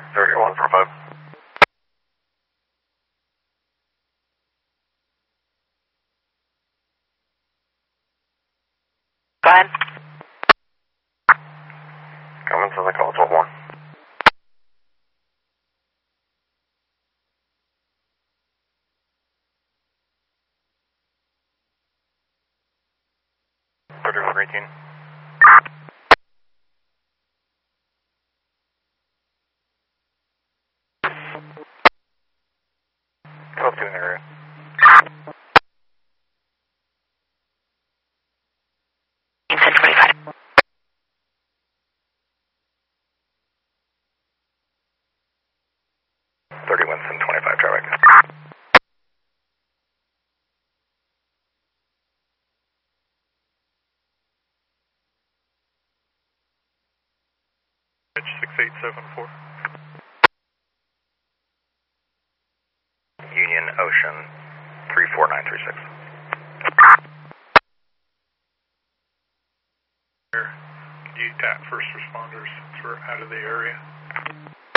31 for 5. Go ahead. Comments on the call, 12-1. For 18. Close to an area. It's at 25. 30 Winston, 25 traffic. Edge 6874. Union Ocean 34936. Can you tap first responders since we're out of the area?